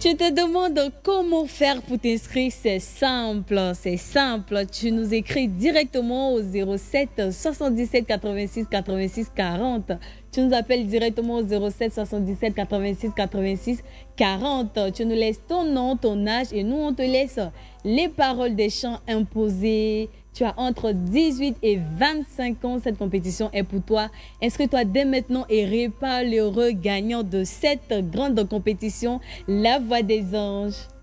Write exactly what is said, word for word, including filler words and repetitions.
Tu te demandes comment faire pour t'inscrire? C'est simple, c'est simple. Tu nous écris directement au zéro sept soixante-dix-sept quatre-vingt-six quatre-vingt-six quarante. Tu nous appelles directement au zéro sept soixante-dix-sept quatre-vingt-six quatre-vingt-six quarante. Tu nous laisses ton nom, ton âge et nous on te laisse les paroles des chants imposées. Tu as entre dix-huit et vingt-cinq ans. Cette compétition est pour toi. Inscris-toi dès maintenant et répare l'heureux gagnant de cette grande compétition, La Voix des Anges.